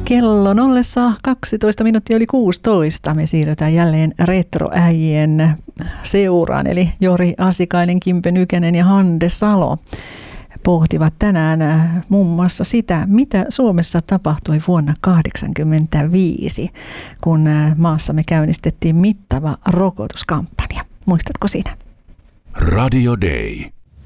Kello 12 minuuttia yli 16. Me siirrytään jälleen retroäijien seuraan, eli Jori Asikainen, Kimpe Nykänen ja Hande Salo pohtivat tänään muun muassa sitä, mitä Suomessa tapahtui vuonna 1985, kun maassamme käynnistettiin mittava rokotuskampanja. Muistatko sinä? Radio Day.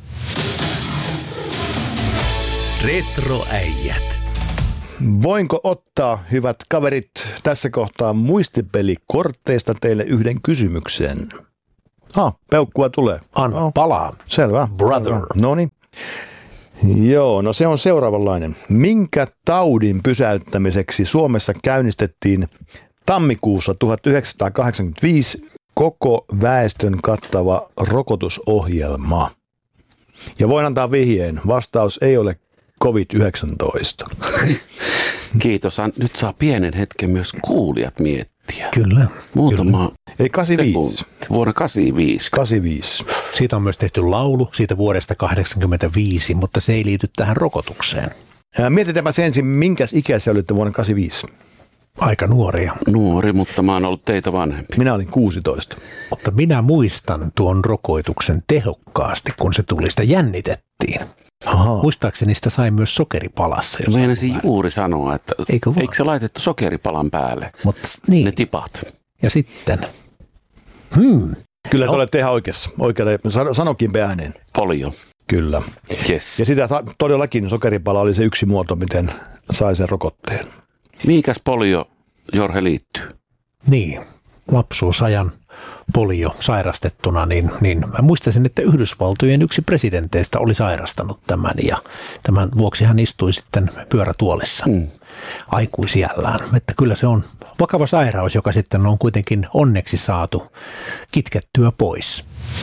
Retroäijät. Voinko ottaa, hyvät kaverit, tässä kohtaa muistipelikortteista teille yhden kysymyksen? Peukkua tulee. Anna palaa. Selvä. Brother. Noniin. Joo, no se on seuraavanlainen. Minkä taudin pysäyttämiseksi Suomessa käynnistettiin tammikuussa 1985 koko väestön kattava rokotusohjelma? Ja voin antaa vihjeen. Vastaus ei ole COVID-19. Kiitos. Nyt saa pienen hetken myös kuulijat miettiä. Kyllä. Muutama Eli 85. Vuonna 85. 85. Siitä on myös tehty laulu siitä vuodesta 1985, mutta se ei liity tähän rokotukseen. Mietitäänpä se ensin, minkäs ikäisiä olitte vuonna 1985? Aika nuoria. Nuori, mutta mä oon ollut teitä vanhempi. Minä olin 16. Mutta minä muistan tuon rokotuksen tehokkaasti, kun se tuli, sitä jännitettiin. Aha. Muistaakseni sitä sai myös sokeripalassa. Mä meinasin juuri sanoa, että eikö se laitettu sokeripalan päälle? Mutta niin. Ne tipat. Ja sitten. Kyllä te olette ihan oikeassa. Sanokin ääneen. Polio. Kyllä. Yes. Ja sitä todellakin sokeripala oli se yksi muoto, miten sai sen rokotteen. Mihinkäs polio, Jorhe, liittyy? Niin, lapsuusajan polio sairastettuna, niin mä muistaisin, että Yhdysvaltojen yksi presidenteistä oli sairastanut tämän ja tämän vuoksi hän istui sitten pyörätuolissa aikuisiällään. Että kyllä se on vakava sairaus, joka sitten on kuitenkin onneksi saatu kitkettyä pois.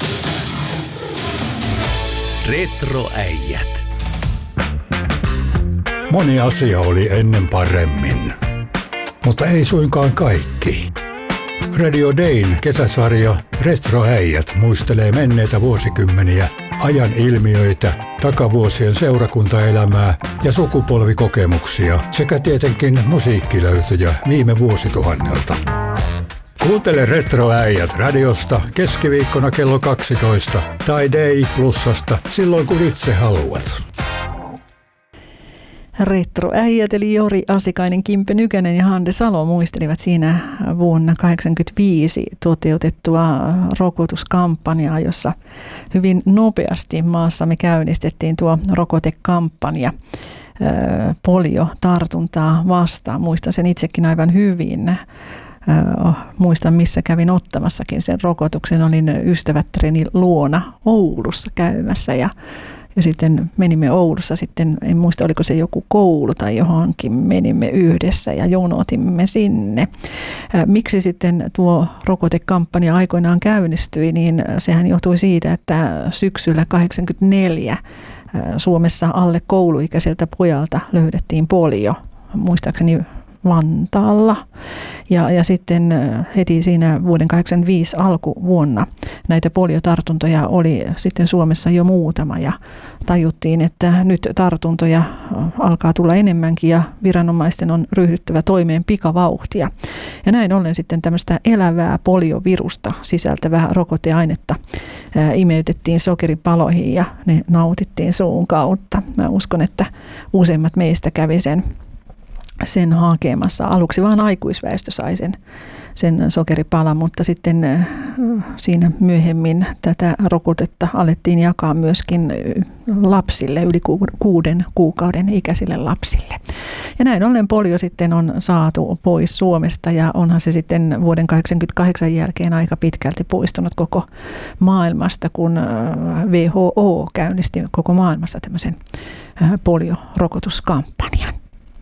Retroäijät. Moni asia oli ennen paremmin, mutta ei suinkaan kaikki. Radio Dayn kesäsarja Retroäijät muistelee menneitä vuosikymmeniä, ajan ilmiöitä, takavuosien seurakuntaelämää ja sukupolvikokemuksia sekä tietenkin musiikkilöytöjä viime vuosituhannelta. Kuuntele Retroäijät radiosta keskiviikkona kello 12 tai Day Plusasta silloin kun itse haluat. Retroäijät eli Jori Asikainen, Kimpe Nykänen ja Hande Salo muistelivat siinä vuonna 1985 toteutettua rokotuskampanjaa, jossa hyvin nopeasti maassamme käynnistettiin tuo rokotekampanja poliotartuntaa vastaan. Muistan sen itsekin aivan hyvin. Muistan, missä kävin ottamassakin sen rokotuksen. Olin ystävättäreni luona Oulussa käymässä ja sitten menimme Oulussa sitten, en muista oliko se joku koulu tai johonkin, menimme yhdessä ja jonotimme sinne. Miksi sitten tuo rokotekampanja aikoinaan käynnistyi, niin sehän johtui siitä, että syksyllä 1984 Suomessa alle kouluikäiseltä pojalta löydettiin polio, muistaakseni Vantaalla. Ja sitten heti siinä vuoden 1985 alkuvuonna näitä poliotartuntoja oli sitten Suomessa jo muutama ja tajuttiin, että nyt tartuntoja alkaa tulla enemmänkin ja viranomaisten on ryhdyttävä toimeen pikavauhtia. Ja näin ollen sitten tämmöistä elävää poliovirusta sisältävää rokoteainetta imeytettiin sokeripaloihin ja ne nautittiin suun kautta. Mä uskon, että useimmat meistä kävi sen hakemassa. Aluksi vaan aikuisväestö sai sen sokeripalan, mutta sitten siinä myöhemmin tätä rokotetta alettiin jakaa myöskin lapsille, yli 6 kuukauden ikäisille lapsille. Ja näin ollen polio sitten on saatu pois Suomesta ja onhan se sitten vuoden 1988 jälkeen aika pitkälti poistunut koko maailmasta, kun WHO käynnisti koko maailmassa tämmöisen poliorokotuskampanjan.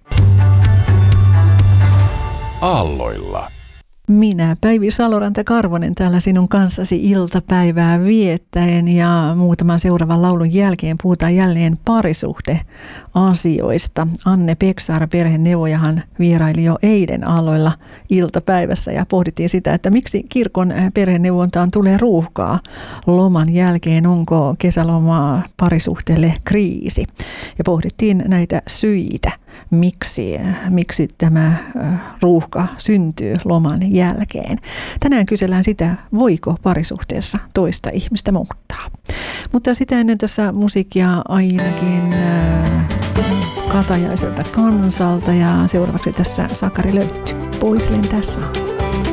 Aalloilla. Minä, Päivi Saloranta-Karvonen, täällä sinun kanssasi iltapäivää viettäen ja muutaman seuraavan laulun jälkeen puhutaan jälleen parisuhdeasioista. Anne Peksaara, perheneuvojahan, vieraili jo eilen Aalloilla iltapäivässä ja pohdittiin sitä, että miksi kirkon perheneuvontaan tulee ruuhkaa loman jälkeen, onko kesälomaa parisuhteelle kriisi. Ja pohdittiin näitä syitä. miksi tämä ruuhka syntyy loman jälkeen. Tänään kysellään sitä, voiko parisuhteessa toista ihmistä muuttaa. Mutta sitä ennen tässä musiikkia ainakin Katajaiselta Kansalta ja seuraavaksi tässä Sakari Löytty. Pois lentää saa.